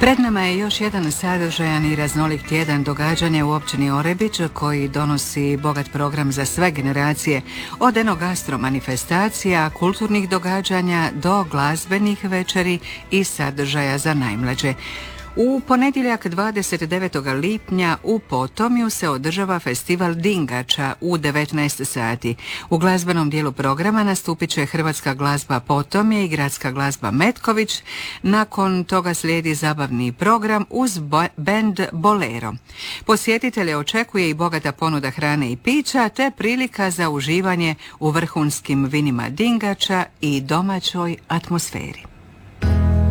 Pred nama je još jedan sadržajan i raznolik tjedan događanja u općini Orebić koji donosi bogat program za sve generacije, od enogastro manifestacija, kulturnih događanja do glazbenih večeri i sadržaja za najmlađe. U ponedjeljak 29. lipnja u Potomju se održava festival Dingača u 19 sati. U glazbenom dijelu programa nastupit će Hrvatska glazba Potomje i Gradska glazba Metković. Nakon toga slijedi zabavni program uz bend Bolero. Posjetitelje očekuje i bogata ponuda hrane i pića te prilika za uživanje u vrhunskim vinima Dingača i domaćoj atmosferi.